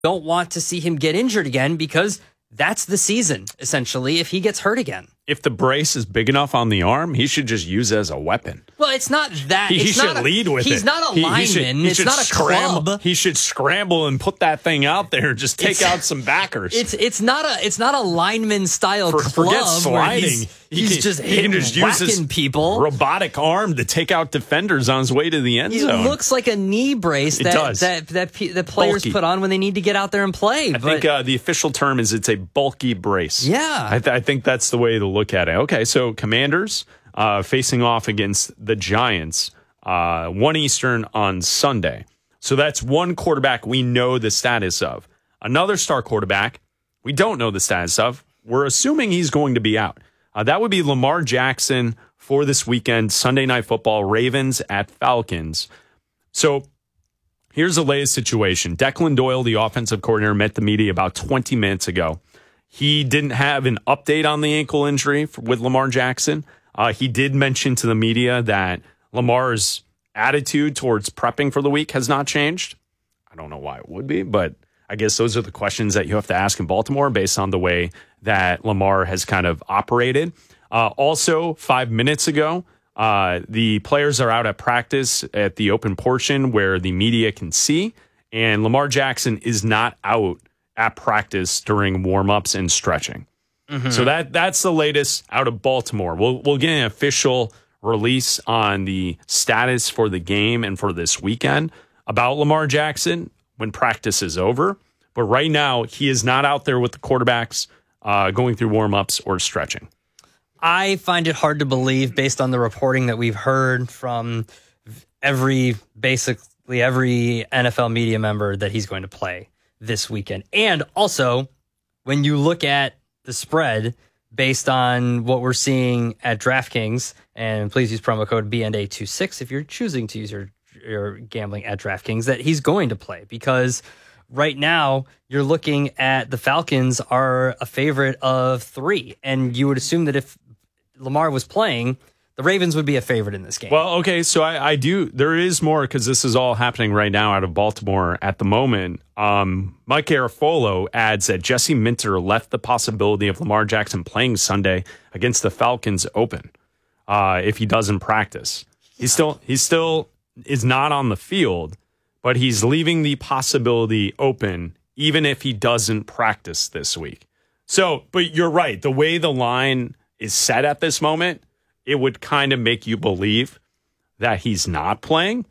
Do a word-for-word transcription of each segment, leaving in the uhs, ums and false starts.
don't want to see him get injured again because that's the season, essentially, if he gets hurt again. If the brace is big enough on the arm, he should just use it as a weapon. Well, it's not that. He, he it's should not a, lead with he's it. Not a he, lineman. He should, he it's should not a scramble, club. He should scramble and put that thing out there and just take it's, out some backers. It's it's not a it's not a lineman style For, club. Forget sliding. He's, he he's can, just he can just use his people. robotic arm to take out defenders on his way to the end it zone. It looks like a knee brace it that, does. that that that players Bulky. put on when they need to get out there and play. I but, think uh, the official term is it's a bulky brace. Yeah. I, th- I think that's the way to look at it. Okay, so Commanders uh, facing off against the Giants, uh, one Eastern on Sunday. So that's one quarterback we know the status of. Another star quarterback we don't know the status of. We're assuming he's going to be out. Uh, that would be Lamar Jackson for this weekend, Sunday Night Football, Ravens at Falcons. So here's the latest situation. Declan Doyle, the offensive coordinator, met the media about twenty minutes ago. He didn't have an update on the ankle injury for, with Lamar Jackson. Uh, he did mention to the media that Lamar's attitude towards prepping for the week has not changed. I don't know why it would be, but I guess those are the questions that you have to ask in Baltimore based on the way that Lamar has kind of operated. Uh, also, five minutes ago, uh, the players are out at practice at the open portion where the media can see, and Lamar Jackson is not out at practice during warm-ups and stretching. Mm-hmm. So that that's the latest out of Baltimore. We'll we'll get an official release on the status for the game and for this weekend about Lamar Jackson when practice is over. But right now, he is not out there with the quarterbacks uh, going through warm-ups or stretching. I find it hard to believe based on the reporting that we've heard from every, basically every N F L media member that he's going to play this weekend. And also, when you look at the spread based on what we're seeing at DraftKings, and please use promo code B N A twenty-six if you're choosing to use your, your gambling at DraftKings, that he's going to play because right now you're looking at the Falcons are a favorite of three. And you would assume that if Lamar was playing, the Ravens would be a favorite in this game. Well, okay, so I, I do. There is more because this is all happening right now out of Baltimore at the moment. Um, Mike Garafolo adds that Jesse Minter left the possibility of Lamar Jackson playing Sunday against the Falcons open uh, if he doesn't practice. Yeah. He's still he still is not on the field, but he's leaving the possibility open even if he doesn't practice this week. So, but you're right. The way the line is set at this moment, it would kind of make you believe that he's not playing.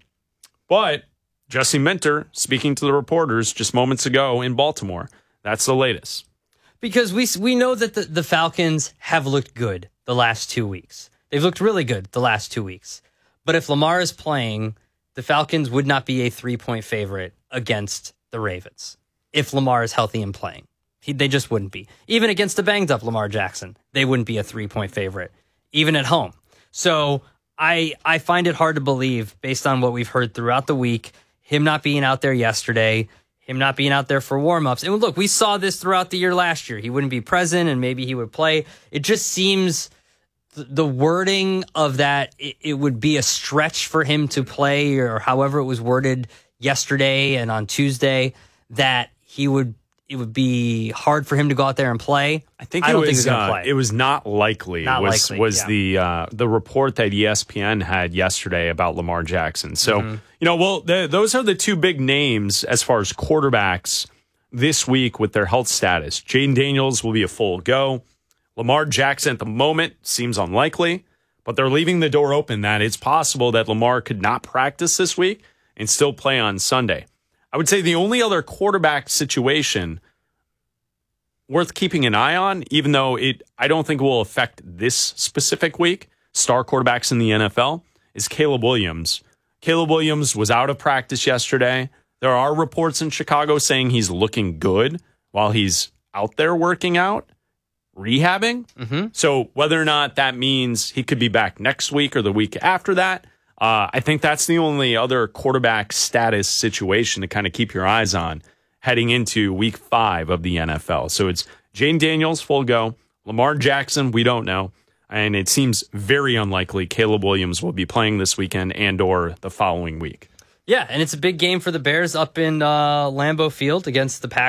But Jesse Minter, speaking to the reporters just moments ago in Baltimore, that's the latest. Because we we know that the, the Falcons have looked good the last two weeks. They've looked really good the last two weeks. But if Lamar is playing, the Falcons would not be a three-point favorite against the Ravens if Lamar is healthy and playing. He, they just wouldn't be. Even against a banged-up Lamar Jackson, they wouldn't be a three-point favorite, even at home. So I I find it hard to believe, based on what we've heard throughout the week, him not being out there yesterday, him not being out there for warm-ups. And look, we saw this throughout the year last year. He wouldn't be present, and maybe he would play. It just seems th- the wording of that, it, it would be a stretch for him to play, or however it was worded yesterday and on Tuesday, that he would it would be hard for him to go out there and play. I think I it don't was think he's gonna uh, play. it was not likely. Not was likely, was yeah. the uh, the report that E S P N had yesterday about Lamar Jackson. So Mm-hmm. you know, well, the, those are the two big names as far as quarterbacks this week with their health status. Jaden Daniels will be a full go. Lamar Jackson at the moment seems unlikely, but they're leaving the door open that it's possible that Lamar could not practice this week and still play on Sunday. I would say the only other quarterback situation worth keeping an eye on, even though it I don't think will affect this specific week, star quarterbacks in the N F L, is Caleb Williams. Caleb Williams was out of practice yesterday. There are reports in Chicago saying he's looking good while he's out there working out, rehabbing. Mm-hmm. So whether or not that means he could be back next week or the week after that, uh, I think that's the only other quarterback status situation to kind of keep your eyes on heading into week five of the N F L. So it's Jaden Daniels, full go. Lamar Jackson, we don't know. And it seems very unlikely Caleb Williams will be playing this weekend and or the following week. Yeah, and it's a big game for the Bears up in uh, Lambeau Field against the Packers.